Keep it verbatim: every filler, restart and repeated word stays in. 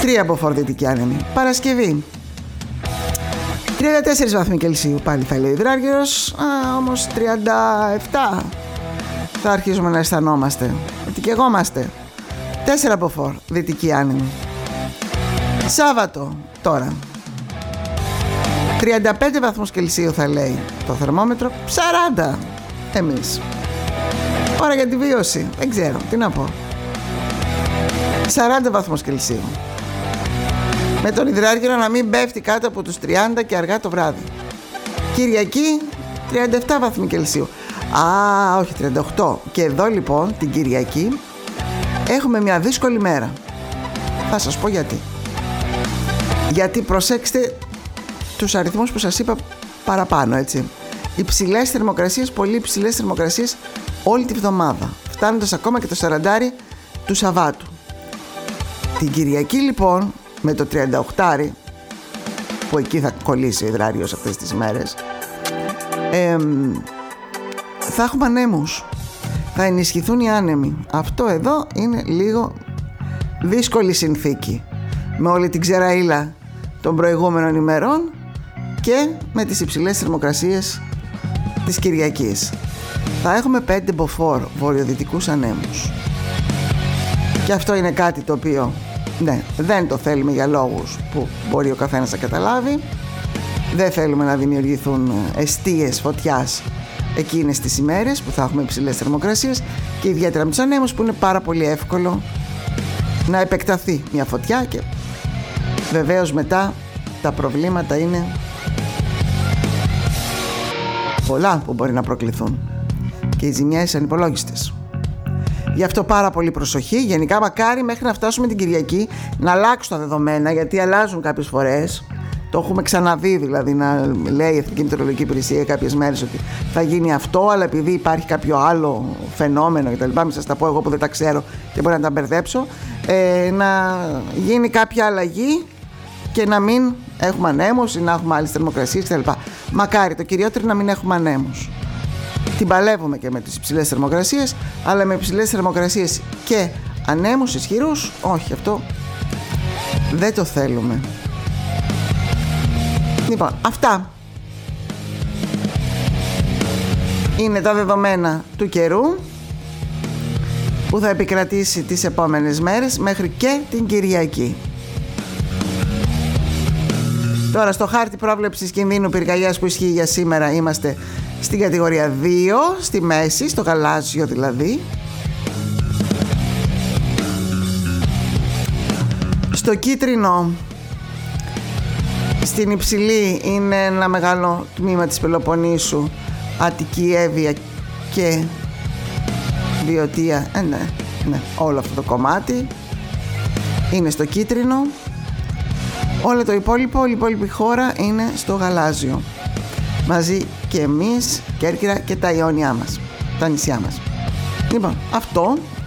τρία μποφόρ δυτική άνεμη. Παρασκευή, τριάντα τέσσερα βαθμοί Κελσίου, πάλι θα λέει υδράργυρος, α, όμως τριάντα επτά θα αρχίζουμε να αισθανόμαστε ότι και εγώ είμαστε. τέσσερα μποφόρ δυτική άνεμη. Σάββατο τώρα, τριάντα πέντε βαθμούς Κελσίου θα λέει το θερμόμετρο, σαράντα εμείς. Ώρα για τη βίωση, δεν ξέρω τι να πω. σαράντα βαθμούς Κελσίου, με τον υδράργυρο να μην πέφτει κάτω από τους τριάντα και αργά το βράδυ. Κυριακή, τριάντα επτά βαθμοί Κελσίου. Α, όχι, τριάντα οκτώ. Και εδώ λοιπόν την Κυριακή έχουμε μια δύσκολη μέρα. Θα σας πω γιατί. Γιατί προσέξτε τους αριθμούς που σας είπα παραπάνω, έτσι. Υψηλές θερμοκρασίες, πολύ υψηλές θερμοκρασίες όλη τη βδομάδα, φτάνοντας ακόμα και το σαραντάρι του Σαββάτου. Την Κυριακή λοιπόν, με το τριάντα οκτώ, που εκεί θα κολλήσει ο υδράριος αυτές τις μέρες, ε, θα έχουμε ανέμους, θα ενισχυθούν οι άνεμοι. Αυτό εδώ είναι λίγο δύσκολη συνθήκη, με όλη την ξεραΐλα των προηγούμενων ημερών και με τις υψηλές θερμοκρασίες της Κυριακής. Θα έχουμε πέντε μποφόρ βορειοδυτικούς ανέμους, και αυτό είναι κάτι το οποίο ναι, δεν το θέλουμε για λόγους που μπορεί ο καθένας να καταλάβει. Δεν θέλουμε να δημιουργηθούν εστίες φωτιάς εκείνες τις ημέρες που θα έχουμε υψηλές θερμοκρασίες, και ιδιαίτερα με τους ανέμους που είναι πάρα πολύ εύκολο να επεκταθεί μια φωτιά, και βεβαίως μετά τα προβλήματα είναι πολλά που μπορεί να προκληθούν και οι ζημιές ανυπολόγιστες. Γι' αυτό πάρα πολύ προσοχή. Γενικά μακάρι μέχρι να φτάσουμε την Κυριακή να αλλάξουν τα δεδομένα, γιατί αλλάζουν κάποιες φορές. Το έχουμε ξαναδεί, δηλαδή να λέει η Εθνική Μετεωρολογική Υπηρεσία κάποιες μέρες ότι θα γίνει αυτό, αλλά επειδή υπάρχει κάποιο άλλο φαινόμενο κτλ., μην σας τα πω εγώ που δεν τα ξέρω και μπορεί να τα μπερδέψω, ε, να γίνει κάποια αλλαγή και να μην έχουμε ανέμους ή να έχουμε άλλες θερμοκρασίες κτλ. Μακάρι, το κυριότερο να μην έχουμε ανέμους. Την παλεύουμε και με τις υψηλές θερμοκρασίες, αλλά με υψηλές θερμοκρασίες και ανέμους ισχυρούς, όχι, αυτό δεν το θέλουμε. Λοιπόν, αυτά είναι τα δεδομένα του καιρού που θα επικρατήσει τις επόμενες μέρες μέχρι και την Κυριακή. Τώρα στο χάρτη πρόβλεψης κινδύνου πυρκαγιάς που ισχύει για σήμερα είμαστε στην κατηγορία δύο, στη μέση, στο γαλάζιο δηλαδή. Στο κίτρινο, στην υψηλή, είναι ένα μεγάλο τμήμα της Πελοποννήσου, Αττική, Εύβοια και Βιωτία. Ε, ναι, ναι, όλο αυτό το κομμάτι είναι στο κίτρινο. Όλο το υπόλοιπο, όλη η υπόλοιπη χώρα είναι στο γαλάζιο. Μαζί και εμείς, Κέρκυρα και τα Ιόνια μας, τα νησιά μας. Λοιπόν, αυτό